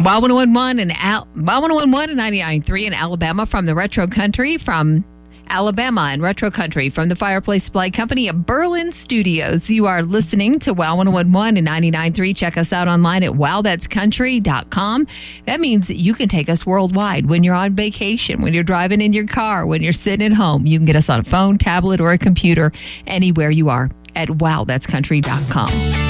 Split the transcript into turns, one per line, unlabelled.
Wow 1011 and Wow 1011 and 99.3 in Alabama from the Retro Country from Alabama and Retro Country from the Fireplace Supply Company of Berlin Studios. You are listening to Wow 1011 and 99.3. Check us out online at wowthat'scountry.com. That means that you can take us worldwide when you're on vacation, when you're driving in your car, when you're sitting at home. You can get us on a phone, tablet, or a computer anywhere you are at wowthat'scountry.com.